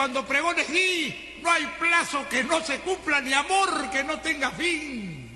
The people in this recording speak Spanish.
cuando pregones di, no hay plazo que no se cumpla ni amor que no tenga fin.